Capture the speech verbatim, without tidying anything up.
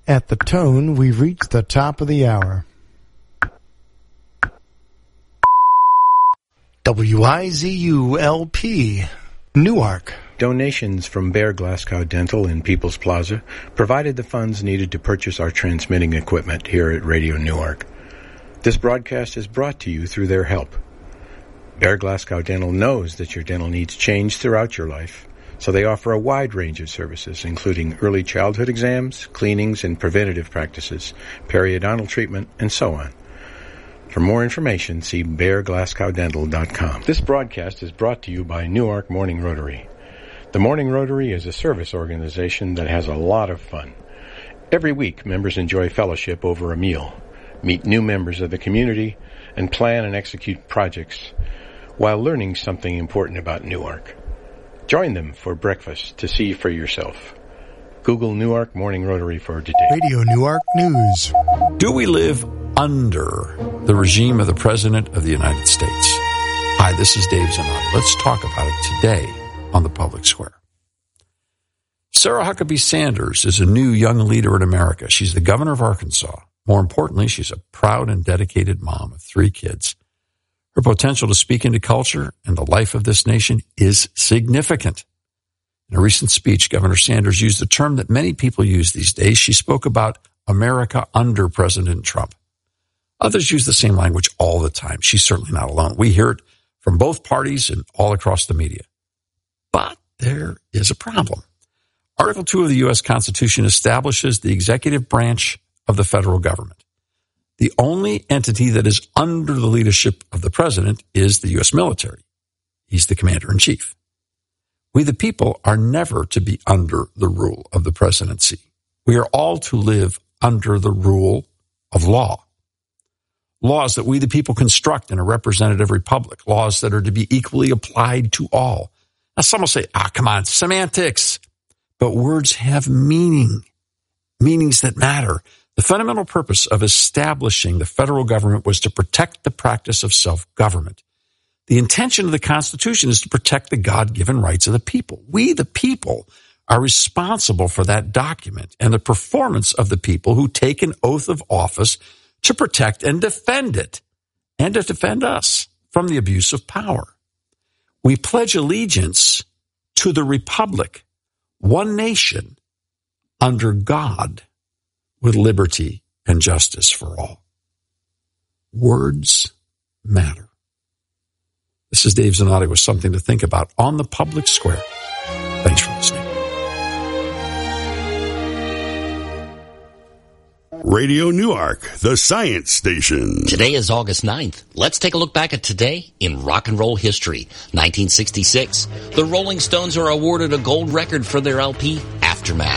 At the tone, we've reached the top of the hour. W I Z U L P, Newark. Donations from Bear Glasgow Dental in People's Plaza provided the funds needed to purchase our transmitting equipment here at Radio Newark. This broadcast is brought to you through their help. Bear Glasgow Dental knows that your dental needs change throughout your life, so they offer a wide range of services, including early childhood exams, cleanings and preventative practices, periodontal treatment, and so on. For more information, see bear glasgow dental dot com. This broadcast is brought to you by Newark Morning Rotary. The Morning Rotary is a service organization that has a lot of fun. Every week, members enjoy fellowship over a meal, meet new members of the community, and plan and execute projects while learning something important about Newark. Join them for breakfast to see for yourself. Google Newark Morning Rotary for today. Radio Newark News. Do we live under the regime of the President of the United States? Hi, this is Dave Zanotti. Let's talk about it today on the Public Square. Sarah Huckabee Sanders is a new young leader in America. She's the governor of Arkansas. More importantly, she's a proud and dedicated mom of three kids. Her potential to speak into culture and the life of this nation is significant. In a recent speech, Governor Sanders used the term that many people use these days. She spoke about America under President Trump. Others use the same language all the time. She's certainly not alone. We hear it from both parties and all across the media. But there is a problem. Article two of the U S Constitution establishes the executive branch of the federal government. The only entity that is under the leadership of the president is the U S military. He's the commander-in-chief. We, the people, are never to be under the rule of the presidency. We are all to live under the rule of law. Laws that we, the people, construct in a representative republic. Laws that are to be equally applied to all. Now, some will say, ah, come on, semantics. But words have meaning, meanings that matter. The fundamental purpose of establishing the federal government was to protect the practice of self-government. The intention of the Constitution is to protect the God-given rights of the people. We, the people, are responsible for that document and the performance of the people who take an oath of office to protect and defend it, and to defend us from the abuse of power. We pledge allegiance to the republic, one nation, under God, with liberty and justice for all. Words matter. This is Dave Zanotti with something to think about on the Public Square. Thanks for listening. Radio Newark, the science station. Today is August ninth. Let's take a look back at today in rock and roll history. nineteen sixty-six, the Rolling Stones are awarded a gold record for their L P, Aftermath.